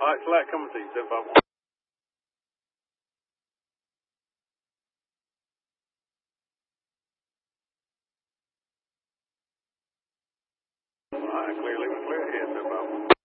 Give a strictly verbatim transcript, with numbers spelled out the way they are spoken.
Mike Select, coming to you, seven five one. All right, clear, leaving clear, here, seven five one.